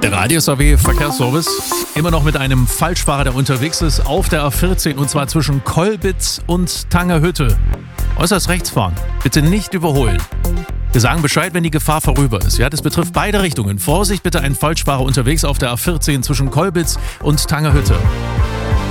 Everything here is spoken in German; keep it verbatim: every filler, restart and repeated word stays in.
Der Radius A W Verkehrsservice, immer noch mit einem Falschfahrer, der unterwegs ist, auf der A vierzehn und zwar zwischen Kolbitz und Tangerhütte. Äußerst rechts fahren, bitte nicht überholen. Wir sagen Bescheid, wenn die Gefahr vorüber ist. Ja, das betrifft beide Richtungen. Vorsicht bitte, ein Falschfahrer unterwegs auf der A vierzehn zwischen Kolbitz und Tangerhütte.